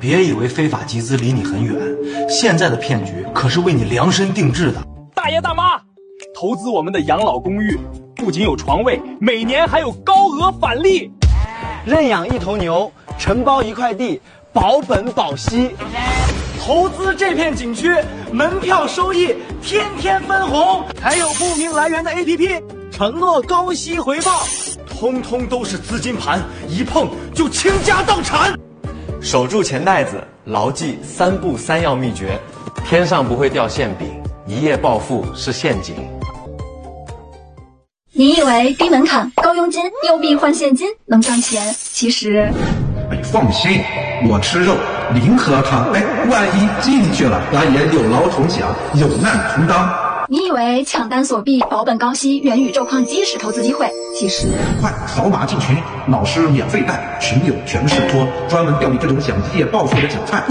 别以为非法集资离你很远，现在的骗局可是为你量身定制的。 大爷大妈，投资我们的养老公寓，不仅有床位，每年还有高额返利。 认养1头牛，承包1块地，保本保息。投资这片景区，门票收益天天分红，还有不明来源的 APP， 承诺高息回报，通通都是资金盘，一碰就倾家荡产。 守住钱袋子，牢记3不3要秘诀。 天上不会掉馅饼，一夜暴富是陷阱。 你以为低门槛、高佣金、用币换现金能赚钱？其实， 放心，我吃肉，零喝汤。万一进去了，咱也有劳同享，有难同当。 你以为抢单锁币、保本高息、元宇宙矿机是投资机会？其实， 快扫码进群，老师免费带，群友全是托，专门钓你这种想一夜暴富的韭菜。